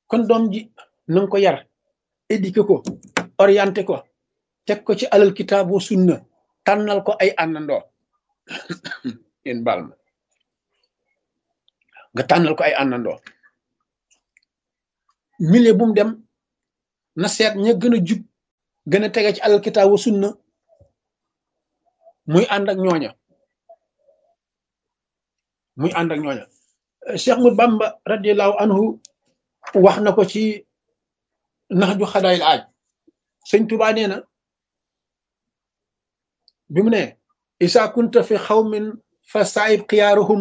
kon doom ji nanga ko yar éduqué ko orienté ko teg ko ci alal kitaabu sunna tànnal ko ay àndandoo yéen baal ma nga tànnal ko ay àndandoo milieu bu mu dem na seet ña gën a jub gën a tege ci alal kitaabu sunna muy ànd ak ñooña muy ànd ak ñooña Cheikh Ahmadou Bamba radiallahu anhu wax na ko ci nax ju xadaayil aaj sëñ Tuubaa nee na bi mu ne isa kunta fi xawmin fa saayib xiyaaruhum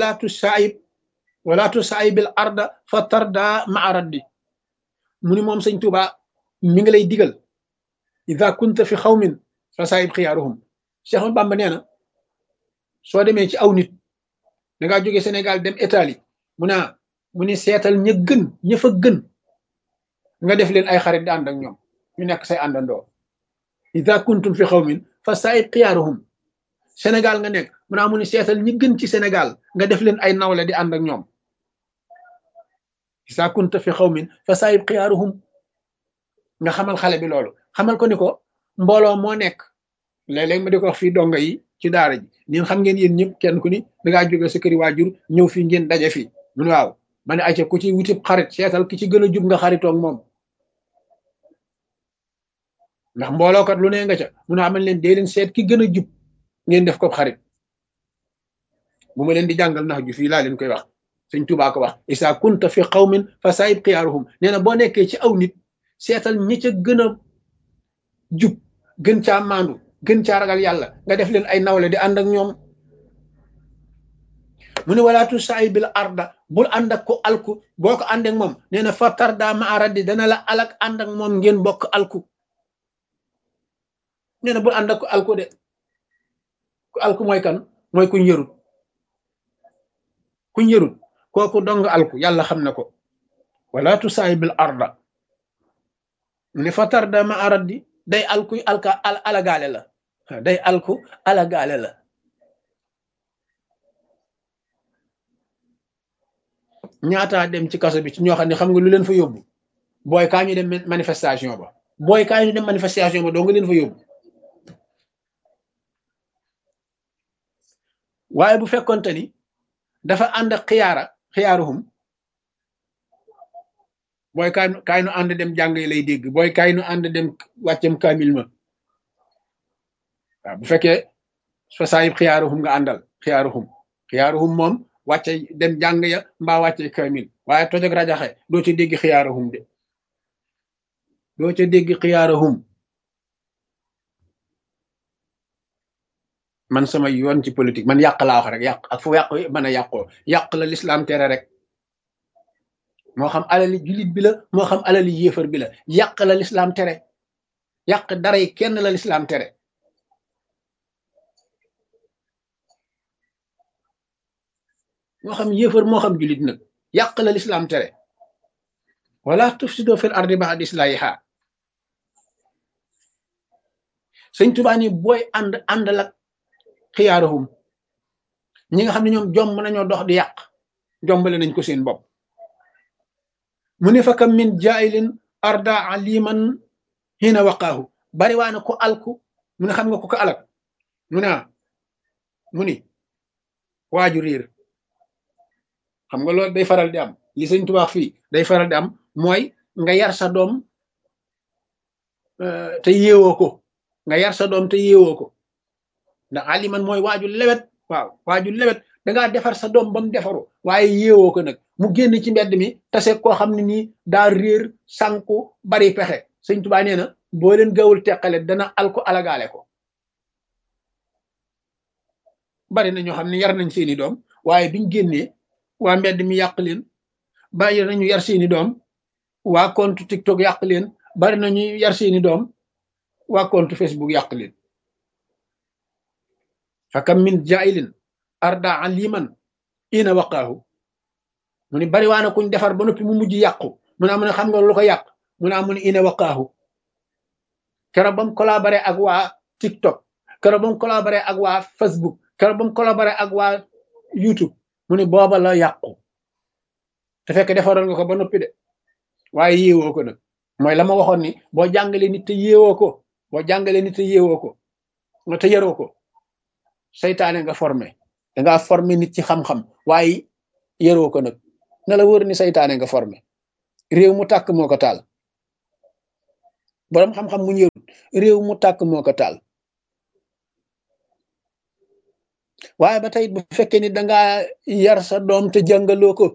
wala tu saayibil arda fa tarda maa raddi mu ni moom sëñ Tuubaa mi ngi lay digal isa kunta fi xawmin fa saayib xiyaaruhum Cheikh Ahmadou Bamba nee na soo demee ci aw nit da ngaa jóge Sénégal dem Italie mu ni seetal ña gën ña fa gën nga def leen ay xarit di ànd ak ñoom ñu nekk say àndandoo ida kuntum fi xawmin fa saayib xiyaaruhum Sénégal nga nekk mu ni seetal ñi gën ci Sénégal nga def leen ay nawle di ànd ak ñoom ida kunta fi xawmin fa saayib xiyaaruhum nga xamal xale bi loolu xamal ko ni ko mbooloo moo nekk léeg-léeg ma di ko wax fii donga yi ci daara ji ñun xam ngeen yéen ñëpp kenn ku ni dangaa jóge sa këri waajur ñëw fii ngeen daje fii mun waaw ma ne ayca ku ci wutib xarit seetal ki ci gën a jub nga xaritoog moom ndax mboolookat lu ne nga ca mun a amal leen dee leen seet ki gën a jub ngeen def ko xarit bu ma leen di jàngal nax ju fii laa leen koy wax sëñ Tuubaa ko wax isa kunta fi qawmin fa saayib xiyaaruhum nee na boo nekkee ci aw nit seetal ñi ca gën a jub gën caa maandu gën caa ragal yàlla nga def leen ay nawle di ànd ak ñoom mu ne walaatu saayibil arda bul ànd ak ko alku boo ko ànd ak moom nee na fa tarda ma raddi dana la alak ànd ak moom ngeen bokk alku nee na bul ànd ak ko alku de ku alku mooy kan mooy kuñ yërut kooku dong alku yàlla xam na ko walaatu saayibil arda ne fa tarda ma raddi day alku alagaale la day alku alagaale la ñaataa dem ci kaso bi ci ñoo xam ne xam nga lu leen fa yóbbu booy kaa ñu dem manifestation ba doo nga leen fa yóbbu waaye bu fekkonte ni dafa ànd ak xiyaaruhum booy kaay nu ànd dem jàng lay dégg booy kaay nu ànd dem wàccem kaamil ma waaw bu fekkee fa saayib xiyaaruhum nga àndal xiyaaruhum moom wàcce dem jàng ya mbaa wàcce kaamil waaye toj ak rajaxe doo ca dégg xiyaaruhum de doo ca dégg xiyaaruhum man sama yoon ci politique man yàq laa wax rek yàq ak fu yàq mën a yàqoo yàq la lislaam tere rek moo xam alali jullit bi la moo xam alali yéefar bi la yàq la lislaam tere yàq dara yi kenn la lislaam tere moo xam yéefar moo xam jullit nag yàq la lislaam tere wala tufsido fil ardi ba'da islahiha sëñ Tuubaa ni booy àndal ak xiyaaruhum ñi nga xam ne ñoom jomb nañoo dox di yàq jombale nañ ko seen bopp mu ne fa kam min jaayilin arda aliman hina waqaahu bari waa na ko alku mu ne xam nga ko ko alak mu ni waaju riir xam nga loolu day faral di am li sëñ Tuubaa fii day faral di am mooy nga yar sa doom te yeewoo ko ndax aliman mooy waaju lewet waaw waaju lewet dangaa defar sa doom ba mu defaru waaye yeewoo ko nag mu génn ci mbedd mi tase koo xam ne nii daa réer sànku bari pexe sëñ Tuubaa nee na boo leen gawul teqale dana alko alagaale ko bari na ñoo xam ne yar nañ seeni doom waaye biñ génnee waa mbedd mi yàq leen bari nañu yar seeni doom waa compte TikTok yàq leen bari nañu yar seeni doom waa compte Facebook yàq leen fakam min jailin arda aliman ina waqaahu mu ni bari waa na kuñ defar ba noppi mu mujj yàqu mu ne xam nga lu ko yàq mu ne ina waqaahu keroog ba mu collaboré ak waa TikTok keroog ba mu collaboré ak waa Facebook keroog ba mu collaboré ak waa YouTube mu ne booba la yàqu te fekk defaroon nga ko ba noppi de waaye yéewoo ko nag mooy la ma waxoon ni boo jàngalee nit te yéewoo ko boo jàngalee nit te yéewoo ko nga te yaroo ko seytaane nga formé dangaa formé nit ci xam-xam waaye yaroo ko nag na la wóor ni seytaane nga formé réew mu tàkk moo ko taal boroom xam-xam mu yarut réew mu tàkk moo ko taal waaye ba tey bu fekkee ni dangaa yar sa doom te jàngaloo ko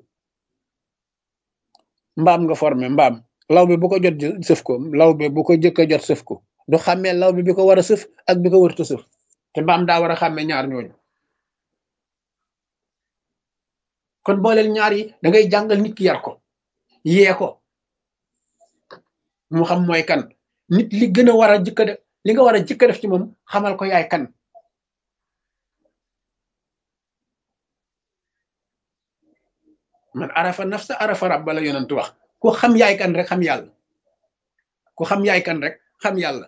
mbaam nga formé mbaam law bi bu ko jot sëf ko law bi bu ko jëkk a jot sëf ko du xàmmee law bi ko war a sëf ak bi ko warta sëf te mbaam daa war a xàmmee ñaar ñooñu kon booleel ñaar yi da ngay jàngal nit ki yar ko yee ko mu xam mooy kan nit li gën a war a jëkk a def li nga war a jëkk a def ci moom xamal ko yaay kan man arafa nafsa arafa rabba la yonent wax ku xam yaay kan rek xam yàlla ku xam yaay kan rek xam yàlla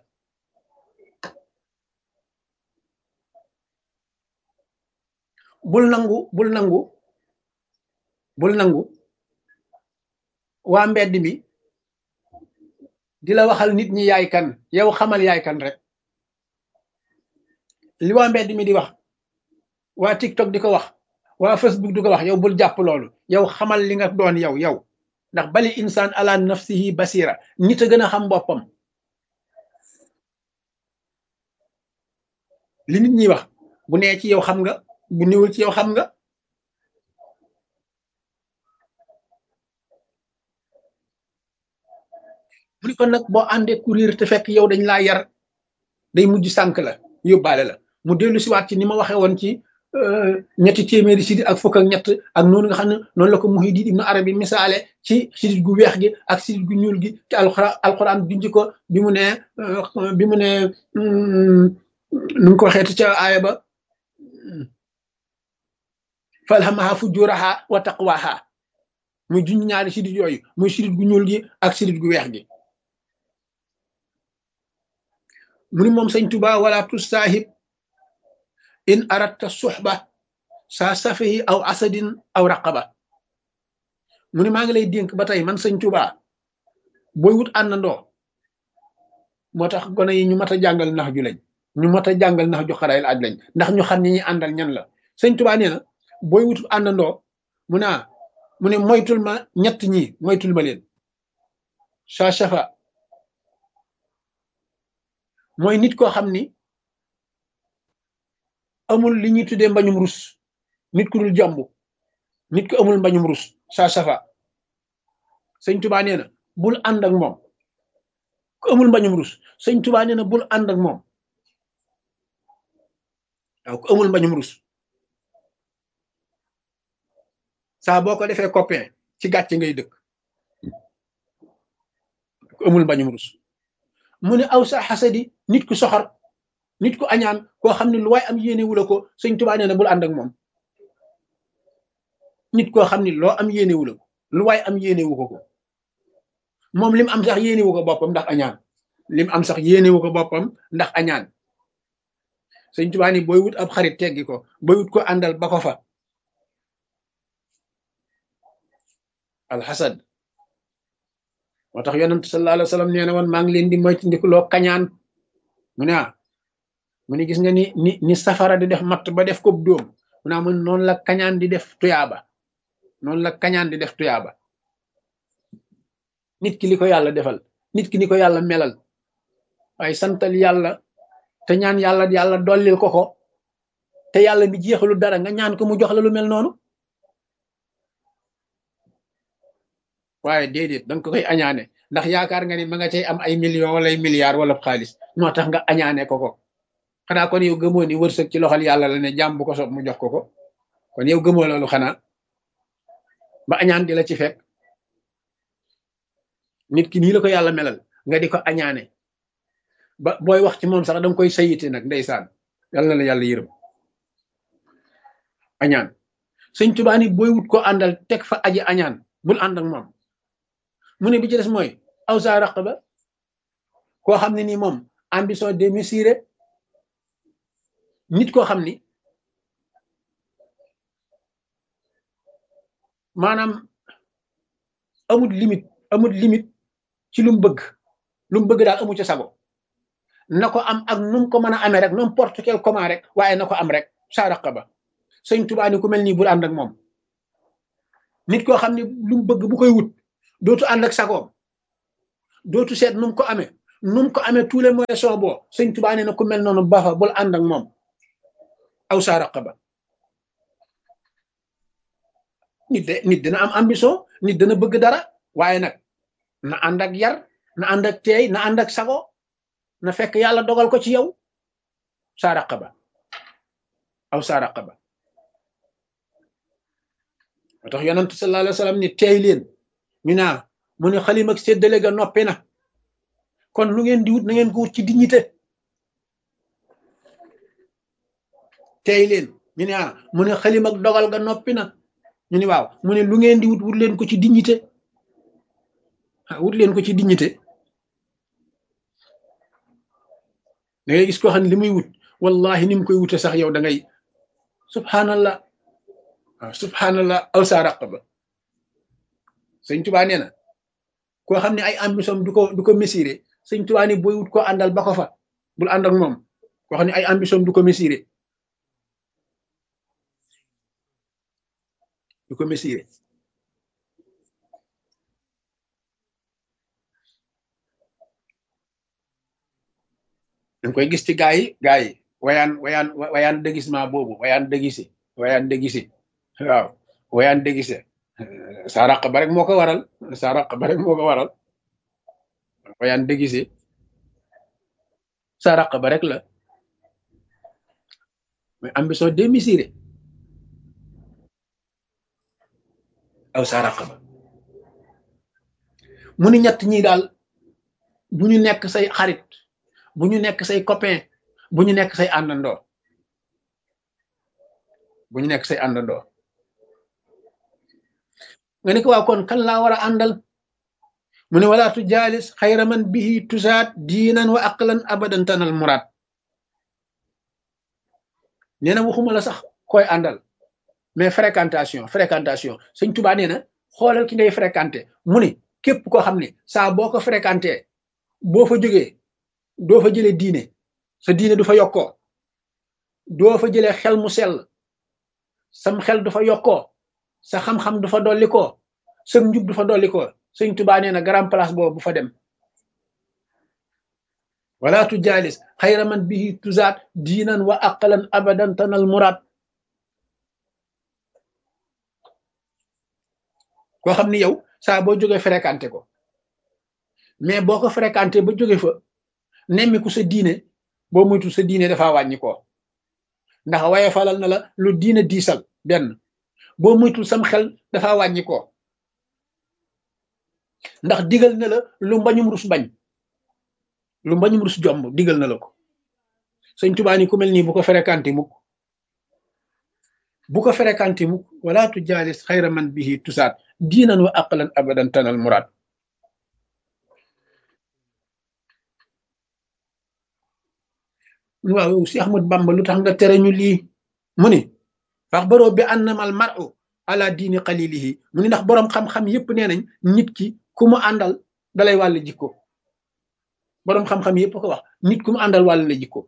bul nangu waa mbedd mi di la waxal nit ñi yaay kan yow xamal yaay kan rek li waa mbedd mi di wax waa TikTok di ko wax waa Facebook di ko wax yow bul jàpp loolu yow xamal li nga doon yow ndax bali insaan ala nafsihi basira nit a gën a xam boppam li nit ñi wax bu nee ci yow xam nga bu niwul ci yow xam nga mu ni kon nag boo àndee courir te fekk yow dañ laa yar day mujj sànk la yóbbaale la mu dellu siwaat ci ni ma waxee woon ci ñetti téeméeri sidit ak fukk ak ñett ak noonu nga xam ne noonu la ko Muhyiddin Ibn Arabi misaale ci sidit gu weex gi ak sidit gu ñuul gi te alxuraan junj ko bi mu ne nu mu ko waxeeti ca aaya ba falhamaha fujuraha wa taqwaha muy junj ñaari sidit yooyu muy sidit gu ñuul gi ak sidit gu weex gi mu ni moom sëñ Tuba wala tusaahib in aratta suxba saa safihi aw asadin aw raqaba mu ni maa ngi lay dénk ba tey man sëñ Tuba booy wut àndandoo moo tax gone yi ñu mat a jàngal nax ju lañ ñu mat a jàngal nax ju xarayil aj lañ ndax ñu xam ni ñi àndal ñan la sëñ Tuba nee na booy wut àndandoo mu ne moytul ma ñett ñi moytul ma leen saa safa mooy nit koo xam ni amul li ñuy tuddee mbañum rus nit ku dul jàmbu nit ku amul mbañum rus saa safa sëñ Tuba nee na bul ànd ak moom ku amul mbañum rus sëñ Tuba nee na bul ànd ak moom waaw ku amul mbañum rus saa boo ko defee copain ci gàcce ngay dëkk ku amul mbañum rus mu ne aw sa xasadi nit ku soxor nit ku añaan koo xam ne lu waay am yéene wula ko sëñ Tuba nee na bul ànd ak moom nit koo xam ne loo am yéene wula ko lu waay am yéene wu ko moom lim am sax yéene wu ko boppam ndax añaan lim am sax yéene wu ko boppam ndax añaan sëñ Tuba ni booy wut ab xarit teggi ko booy wut ko àndal ba ko fa alxasad moo tax yonent sallallahu alayhi wa sallam nee na woon maa ngi leen di moytandikuloo kañaan mu ne mu ne gis nga ni safara di def matt ba def ko dóom mu ne mun noonu la kañaan di def tuyaaba noonu la kañaan di def tuyaaba nit ki li ko yàlla defal nit ki ni ko yàlla melal waaye santal yàlla te ñaan yàlla dollil ko te yàlla mi jeexalu dara nga ñaan ko mu jox la lu mel noonu waaye déedéet danga ko koy añaane ndax yaakaar nga ni ma nga cay am ay millions wala ay milliards wala xaalis moo tax nga añaane ko xanaa kon yow gëmoo ni wërsëg ci loxol yàlla la ne jàmm bu ko sob mu jox ko kon yow gëmoo loolu xanaa ba añaan di la ci fekk nit ki nii la ko yàlla melal nga di ko añaane ba booy wax ci moom sax danga koy sayite nag ndeysaan yàlla na la yàlla yërëm añaan sëñ Tuubaa ni booy wut ko àndal teg fa aji añaan bul ànd ak moom mu ne bi ci des mooy aw sa raqaba koo xam ne nii moom ambition démesurée nit koo xam ni maanaam amul limite amul limite ci lu mu bëgg daal amu ca sago na ko am ak nu mu ko mën a amee rek n'importe quel comment rek waaye na ko am rek saa raqaba sëñ Tuubaa ni ku mel nii bul ànd ak moom nit koo xam ne lu mu bëgg bu koy wut dootu ànd ak sagoom dootu seet nu mu ko amee tous les moyens sont bons sëñ Tuubaa nee na ku mel noonu baaxa bul ànd ak moom aw saa raqaba nit dina am ambition nit dana bëgg dara waaye nag na ànd ak yar na ànd ak teey na ànd ak sago na fekk yàlla dogal ko ci yow saa raqaba aw saa raqaba moo tax yonent sallallahu alayhi wa sallam ni teey leen ñu naa mu ne xalim ak séddale ga noppi na kon lu ngeen di wut na ngeen ko wut ci dignité teey leen ñu ne mu ne xalim ak dogal ga noppi na ñu ni waaw mu ne lu ngeen di wut leen ko ci dignité wut leen ko ci dignité da ngay gis koo xam ne li muy wut wallahi ni mu koy wute sax yow da ngay subhanallah waaw subhanallah aw saa raqaba sëñ Tuubaa nee na koo xam ne ay ambition du ko mesurer sëñ Tuubaa ni booy wut koo àndal ba ko fa bul ànd ak moom koo xam ne ay ambition du ko mesurer danga koy gis ci gaa yi wayaan déguisement boobu wayaan déguisé waaw wayaan déguisé saa raqaba rek moo ko waral wayaan déguisé saa raqaba rek la mais ambition démesurée aw saa raqaba mu ni ñett ñi daal bu ñu nekk say xarit bu ñu nekk say copain bu ñu nekk say àndandoo nga ne ko waaw kon kan laa war a àndal mu ne wala tu jaalis xayra man bihi tusaat diinan wa aqlan abadan tanal muraad nee na waxuma la sax koy àndal mais fréquentation sëñ Tuubaa nee na xoolal ki ngay fréquenté mu ne képp koo xam ne saa boo ko fréquenté boo fa jógee doo fa jëlee diine sa diine du fa yokkoo doo fa jëlee xel mu sell sam xel du fa yokkoo sa xam-xam du fa dollikoo sa njub du fa dollikoo sëñ Tuubaa nee na grand place boobu bu fa dem wala tu jaalis xayra man bihi tuzaat diinan wa aqalan abadan tanal muraad koo xam ni yow saa boo jógee fréquenté ko mais boo ko fréquenté ba jóge fa nemmiku sa diine boo moytu sa diine dafa wàññi ko ndax waaye falal na la lu diine diisal benn boo moytul sam xel dafa wàññi ko ndax digal na la lu mbañum rus bañ lu mbañum rus jomb digal na la ko sëñ Tuubaa ni ku mel nii bu ko fréquenté mukk wala tu jaalis xayra man bihi tusaat diinan wa aqlan abadan tanal muraad waaw si Ahmad Bamba lu tax nga tere ñu lii mu ni fax baroo bi annamal mar'u ala diini qalilihi mu ni ndax boroom xam-xam yépp nee nañ nit ki ku mu àndal dalay wàll jikko boroom xam-xam yépp ko wax nit ku mu àndal wàll la jikko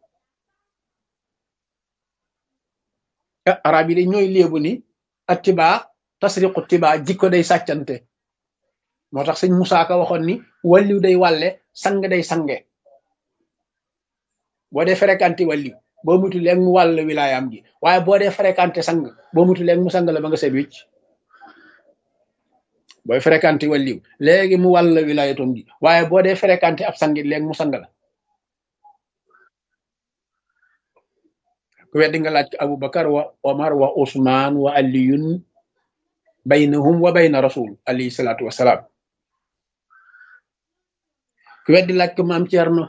arab yi de ñooy léebu ni attibaa tasriqu tibaa jikko day sàccante moo tax sëñ Musaa Ka waxoon ni wàlliw day wàlle sang day sange boo dee fréquenté wàlliw boo mutu léegi mu wàll wilaayam gi waaye boo dee fréquenté sang boo mutu léegi mu sang la ba nga set wicc booy fréquenté wàlliw léegi mu wàll wilaayatom gi waaye boo dee fréquenté ab sangit léegi mu sang la ku weddi nga laaj ko Abubakar wa Omar wa Usmaan wa Aliyun baynahum wa bayna rasul alayhi salaatu wasalaam ku weddi laaj ko maam Cerno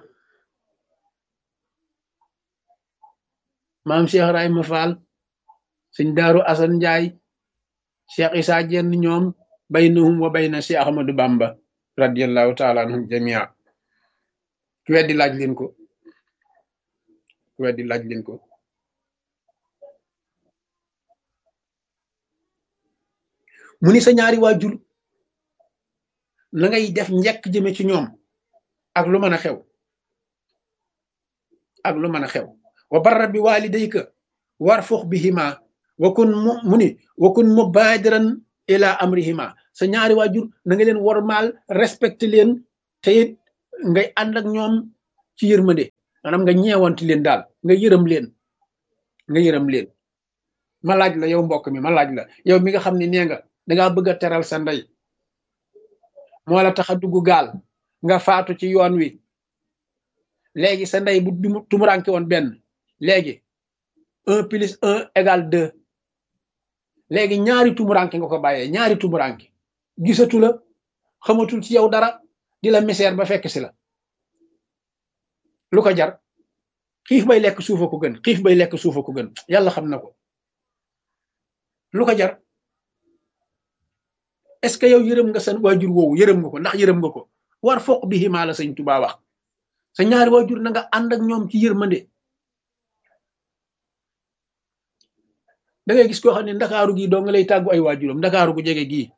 maam Cheikh Ibrahima Fall sëñ Daaru Asan Njaay Cheikh Isaa Jenn ñoom baynahum wa bayna Cheikh Ahmadou Bamba radiyallahu taala anhum jamia ku weddi laaj leen ko mu ni sa ñaari waajur na ngay def njekk jëme ci ñoom ak lu mën a xew ak lu mën a xew wa barra bi walidayka warfux bihima wakun mu ni wakun mubadiran ila amrihima sa ñaari waajur na nga leen wormaal respecté leen te it ngay ànd ak ñoom ci yërmande maanaam nga ñeewanti leen daal nga yërëm leen ma laaj la yow mbokk mi ma laaj la yow mi nga xam ne nee nga dangaa bëgg a teral sa ndey moo la tax a dugg gaal nga faatu ci yoon wi léegi sa ndey bu tumuranke woon benn léegi 1 plus 1 égale 2 léegi ñaari tumuranke nga ko bàyyee ñaari tumuranke gisatu la xamatul ci yow dara di la misère ba fekk si la lu ko jar xiif bay lekk suufa ko gën xiif bay lekk suufa ko gën yàlla xam na ko lu ko jar est-ce que yow yërëm nga sa waajur woowu yërëm nga ko ndax yërëm nga ko war foq bi ximaa la sëñ Tuubaa wax sa ñaari waajur na nga ànd ak ñoom ci yërmande da ngay gis koo xam ne ndakaaru gii doo nga lay tàggu ay waajuram ndakaaru gu jege gii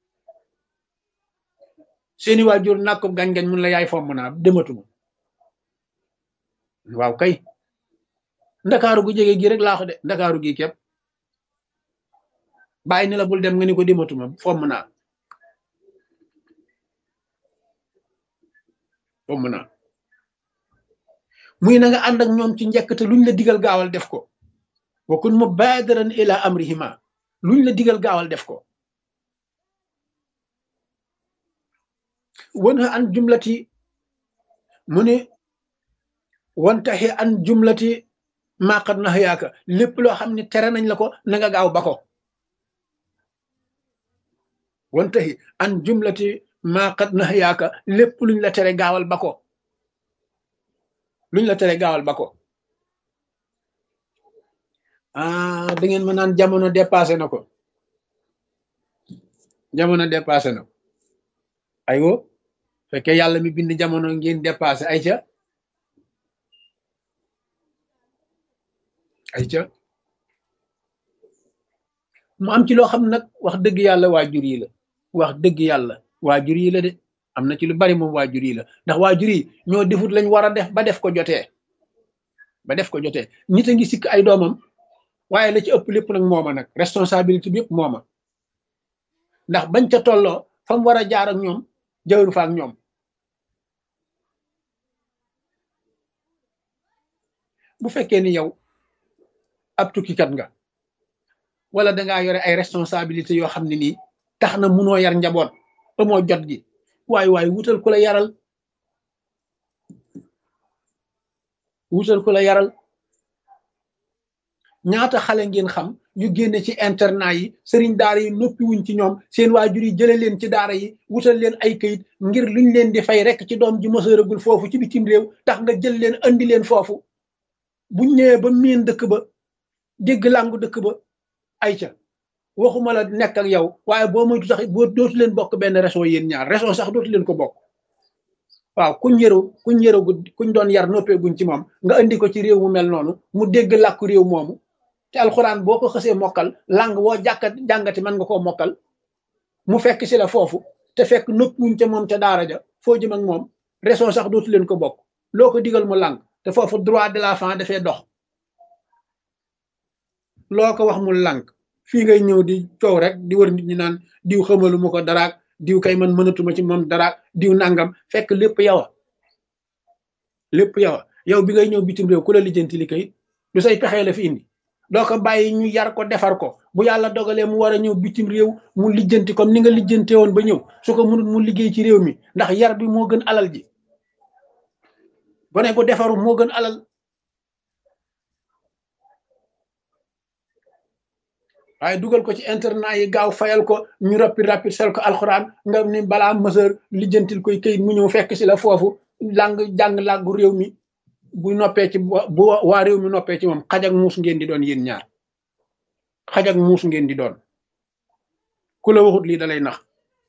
seeni waajur nag ko gañ-gañ mun la yaay fomm naa dematuma waaw kay ndakaaru gu jege gii rek laa ko de ndakaaru gii képp bàyyi ni la bul dem nga ni ko dematuma fomm naa muy na nga ànd ak ñoom ci njëkk te luñ la digal gaawal def ko wa kun mubadiran ila amrihima luñ la digal gaawal def ko wanha an jumlati mu ne wantahi an jumlati maa qad nahayaaka lépp loo xam ne tere nañ la ko na nga gaaw ba ko wantahi an jumlati maa qad nahayaaka lépp luñ la tere gaawal ba ko luñ la tere gaawal ba ko da ngeen ma naan jamono dépassé na ko jamono dépassé na ko aywo fekkee yàlla mi bind jamono ngeen dépassé ay ca mu am ci loo xam nag wax dëgg yàlla waajur yi la wax dëgg yàlla waajur yi la de am na ci lu bari moom waajur yi la ndax waajur yi ñoo defut lañ war a def ba def ko jotee nit a ngi sikk ay doomam waaye la ci ëpp lépp nag mooma nag responsabilité bi yëpp mooma ndax bañ ca tolloo fa mu war a jaar ak ñoom jawru fa ak ñoom bu fekkee ni yow ab tukkikat nga wala dangaa yore ay responsabilité yoo xam ne nii tax na munoo yar njaboot amoo jot gi waaye wutal ku la yaral ñaata xale ngeen xam yu génne ci internat yi sëriñ daara yi noppi wuñ ci ñoom seen waajur yi jële leen ci daara yi wutal leen ay kayit ngir luñ leen di fay rek ci doom ji mësëragul foofu ci bitim réew tax nga jël leen andi leen foofu buñ ñëwee ba miin dëkk ba dégg làngu dëkk ba ay ca waxuma la nekk ak yow waaye boo moytu sax boo dootu leen bokk benn région yéen ñaar région sax dootu leen ko bokk waaw kuñ doon yar noppeeguñ ci moom nga andi ko ci réew mu mel noonu mu dégg làkku réew moomu te alxuraan boo ko xësee mokkal lang woo jàngati mën nga koo mokkal mu fekk si la foofu te fekk noppiwuñ ca moom ca daara ja foo jëm ak moom région sax dootu leen ko bokk loo ko digal mu lang te foofu droit de l'enfant dafay dox loo ko wax mu lànk fii ngay ñëw di coow rek di wër nit ñi naan diw xamalu ma ko daraak diw kay man mënatuma ci moom daraak diw nangam fekk lépp yow bi ngay ñëw bitim réew ku la lijjanti li kayit du say pexee la fi indi doo ko bàyyi ñu yar ko defar ko bu yàlla dogalee mu war a ñëw bitim réew mu lijjanti comme ni nga lijjante woon ba ñëw su ko mënut mu liggéey ci réew mi ndax yar bi moo gën alal ji gone gu defaru moo gën alal waaye dugal ko ci internet yi gaaw fayal ko ñu rapide sel ko alxuraan nga ni balaa mësër lijjantil koy këyit mu ñëw fekk si la foofu jàng làggu réew mi bu noppee ci bu waa réew mi noppee ci moom xaj ak muus ngeen di doon yéen ñaar xaj ak muus ngeen di doon ku la waxut lii dalay nax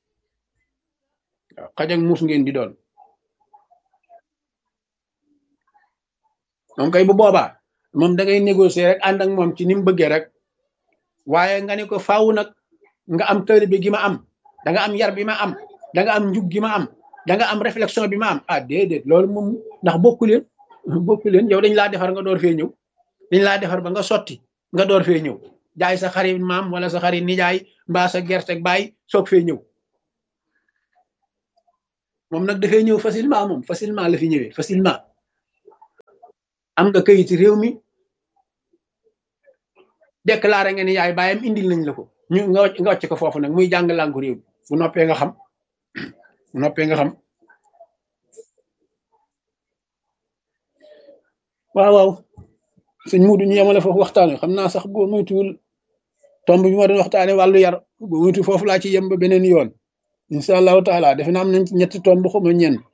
waaw xaj ak muus ngeen di doon moom kay bu boobaa moom da ngay négocier rek ànd ak moom ci ni mu bëggee rek waaye nga ne ko faaw nag nga am taalibe gi ma am da nga am yar bi ma am da nga am njub gi ma am da nga am réflexion bi ma am ah déedéet loolu moom ndax bokku leen yow dañ laa defar nga door fee ñëw dañ laa defar ba nga sotti nga door fee ñëw jaay sa xari maam wala sa xari nijaay mbaa sa gerte baay soog fee ñëw moom nag dafay ñëw facilement moom facilement la fi ñëwee facilement am nga kayiti réew mi déclaré nga ni yaay baayam indil nañ la ko ñu nga wàcc ko foofu nag muy jàng làngu réew mi bu noppee nga xam bu noppee nga xam waaw sëñ Muudu ñu yemale foofu waxtaan wi xam naa sax boo moytuwul tomb bi ma doon waxtaane wàllu yar boo moytu foofu laa ci yem ba beneen yoon incha allahu taala defe naa am nañ ci ñetti tomb xuma ñeent